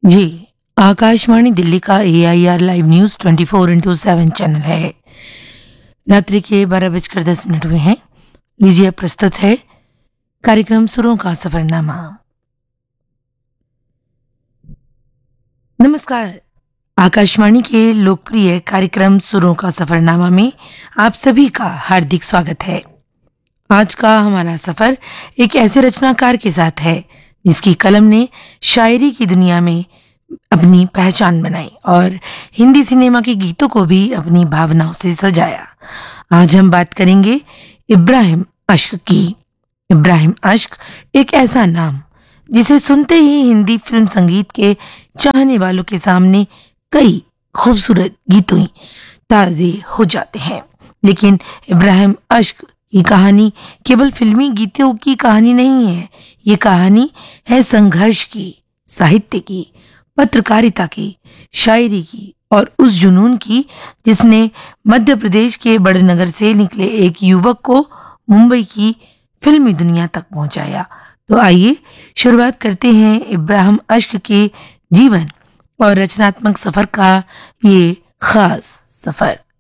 जी। आकाशवाणी दिल्ली का AIR live news 24/7 channel है। रात्रि के 12:10 हुए हैं। लीजिए प्रस्तुत है कार्यक्रम सुरों का सफरनामा। नमस्कार। आकाशवाणी के लोकप्रिय कार्यक्रम सुरों का सफरनामा में आप सभी का हार्दिक स्वागत है। आज का हमारा सफर एक ऐसे रचनाकार के साथ है जिसकी कलम ने शायरी की दुनिया में अपनी पहचान बनाई और हिंदी सिनेमा के गीतों को भी अपनी भावनाओं से सजाया। आज हम बात करेंगे इब्राहिम अश्क की। इब्राहिम अश्क एक ऐसा नाम जिसे सुनते ही हिंदी फिल्म संगीत के चाहने वालों के सामने कई खूबसूरत गीतों ताजे हो जाते हैं। लेकिन इब्राहिम अश्क की कहानी केवल फिल्मी गीतों की कहानी नहीं है। ये कहानी है संघर्ष की, साहित्य की, पत्रकारिता की, शायरी की और उस जुनून की जिसने मध्य प्रदेश के बड़े नगर से निकले एक युवक को मुंबई की फिल्मी दुनिया तक पहुंचाया। तो आइए शुरुआत करते हैं इब्राहिम अश्क के जीवन और रचनात्मक सफर का ये खास सफर।